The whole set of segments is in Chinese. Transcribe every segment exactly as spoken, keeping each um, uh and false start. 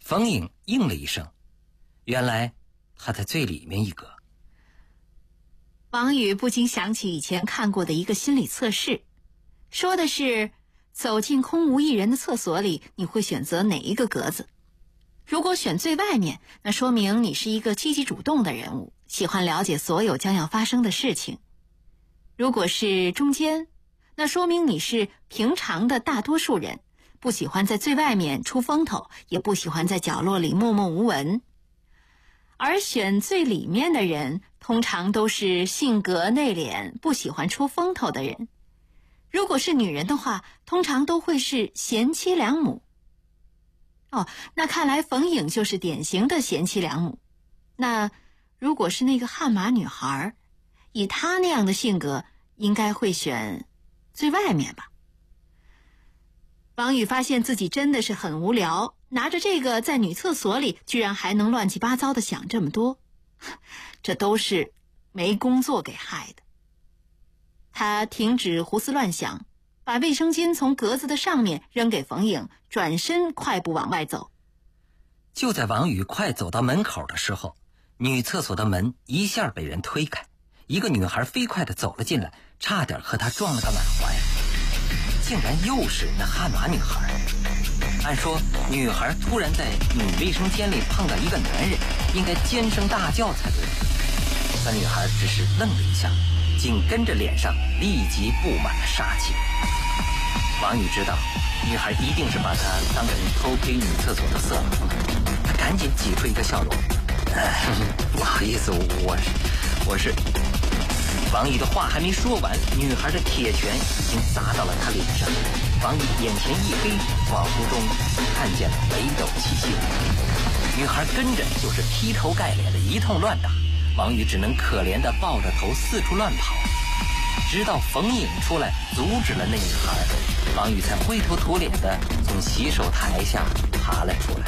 冯颖应了一声，原来他在最里面一格。 王宇不禁想起以前看过的一个心理测试，说的是走进空无一人的厕所里，你会选择哪一个格子？如果选最外面，那说明你是一个积极主动的人物，喜欢了解所有将要发生的事情。如果是中间，那说明你是平常的大多数人，不喜欢在最外面出风头，也不喜欢在角落里默默无闻。而选最里面的人，通常都是性格内敛，不喜欢出风头的人。如果是女人的话，通常都会是贤妻良母。哦，那看来冯颖就是典型的贤妻良母。那如果是那个悍马女孩，以她那样的性格，应该会选最外面吧。王宇发现自己真的是很无聊，拿着这个在女厕所里居然还能乱七八糟的想这么多，这都是没工作给害的。他停止胡思乱想，把卫生巾从格子的上面扔给冯颖，转身快步往外走。 就在王宇快走到门口的时候，女厕所的门一下被人推开，一个女孩飞快地走了进来，差点和他撞了个满怀。竟然又是那悍马女孩。按说女孩突然在女卫生间里碰到一个男人，应该尖声大叫才对。那女孩只是愣了一下，紧跟着脸上立即布满了杀气。王宇知道女孩一定是把他当成偷窥女厕所的色狼了，他赶紧挤出一个笑容，哎，不好意思，我是我是王宇的话还没说完，女孩的铁拳已经砸到了他脸上。王宇眼前一黑，恍惚中看见了北斗七星。女孩跟着就是劈头盖脸的一通乱打，王宇只能可怜地抱着头四处乱跑。直到冯颖出来阻止了那女孩，王宇才灰头土脸地从洗手台下爬了出来。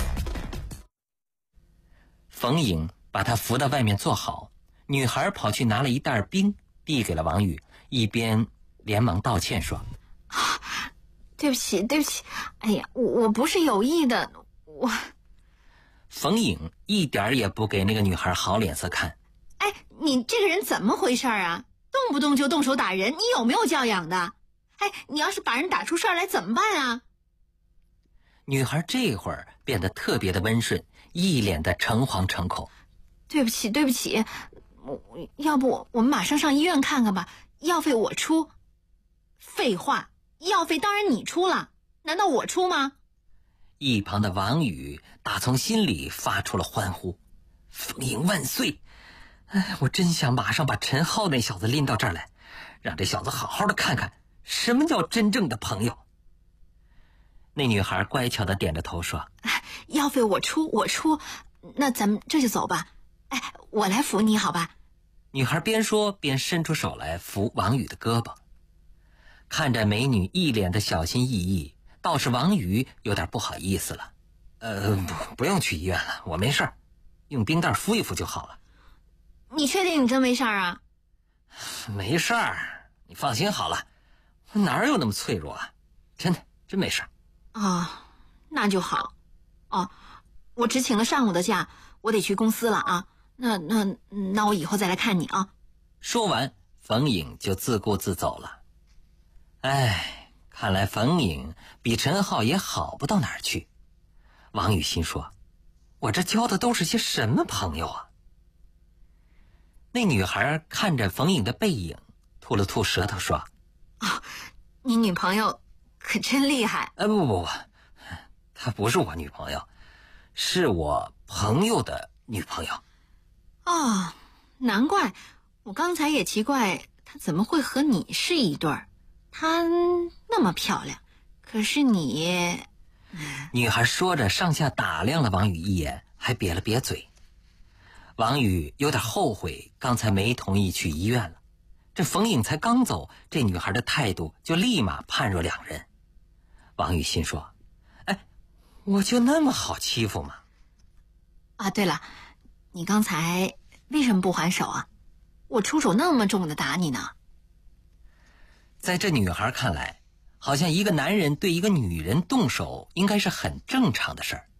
冯颖把他扶到外面坐好，女孩跑去拿了一袋冰递给了王宇，一边连忙道歉说： 啊，对不起对不起，哎呀，我我不是有意的，我…… 冯颖一点也不给那个女孩好脸色看。 哎，你这个人怎么回事啊？动不动就动手打人，你有没有教养的？哎，你要是把人打出事儿来怎么办啊？ 女孩这会儿变得特别的温顺，一脸的诚惶诚恐。 对不起对不起，我要不我我们马上上医院看看吧，药费我出。废话，药费当然你出了，难道我出吗？ 一旁的王宇打从心里发出了欢呼：冯颖万岁！哎，我真想马上把陈浩那小子拎到这儿来，让这小子好好的看看什么叫真正的朋友。那女孩乖巧的点着头说： 药费我出我出，那咱们这就走吧。哎，我来扶你好吧？ 女孩边说边伸出手来扶王宇的胳膊。看着美女一脸的小心翼翼，倒是王宇有点不好意思了。呃，不不用去医院了，我没事儿，用冰袋敷一敷就好了。 你确定你真没事儿啊？ 没事儿，你放心好了，我哪有那么脆弱啊？真的真没事儿。 哦，那就好。哦，我只请了上午的假，我得去公司了啊。那那那我以后再来看你啊。 说完，冯颖就自顾自走了。哎，看来冯颖比陈浩也好不到哪儿去。王宇心说，我这交的都是些什么朋友啊？那女孩看着冯颖的背影，吐了吐舌头说： 哦，你女朋友可真厉害。 哎，不不不，她不是我女朋友，是我朋友的女朋友。 哦，难怪，我刚才也奇怪，她怎么会和你是一对儿？她那么漂亮，可是你…… 女孩说着上下打量了王宇一眼，还瘪了瘪嘴。王宇有点后悔刚才没同意去医院了，这冯颖才刚走，这女孩的态度就立马判若两人。王宇心说，哎，我就那么好欺负吗？ 啊，对了，你刚才为什么不还手啊？我出手那么重的打你呢？ 在这女孩看来，好像一个男人对一个女人动手应该是很正常的事儿。